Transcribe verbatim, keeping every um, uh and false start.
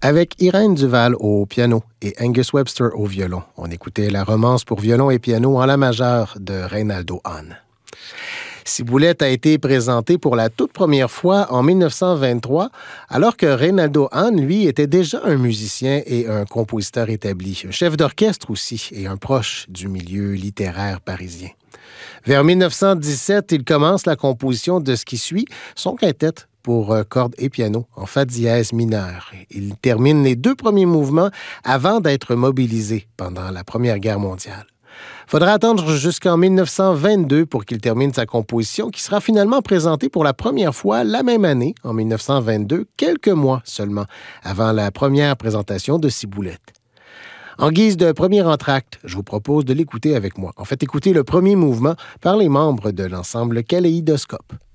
Avec Irène Duval au piano et Angus Webster au violon. On écoutait la romance pour violon et piano en la majeure de Reynaldo Hahn. Ciboulette a été présenté pour la toute première fois en mille neuf cent vingt-trois, alors que Reynaldo Hahn, lui, était déjà un musicien et un compositeur établi, un chef d'orchestre aussi et un proche du milieu littéraire parisien. Vers mille neuf cent dix-sept, il commence la composition de ce qui suit, son quintet pour cordes et piano en fa dièse mineur. Il termine les deux premiers mouvements avant d'être mobilisé pendant la Première Guerre mondiale. Faudra attendre jusqu'en mille neuf cent vingt-deux pour qu'il termine sa composition, qui sera finalement présentée pour la première fois la même année, en mille neuf cent vingt-deux, quelques mois seulement, avant la première présentation de Ciboulette. En guise de premier entracte, je vous propose de l'écouter avec moi. En fait, écoutez le premier mouvement par les membres de l'ensemble Kaléidoscope.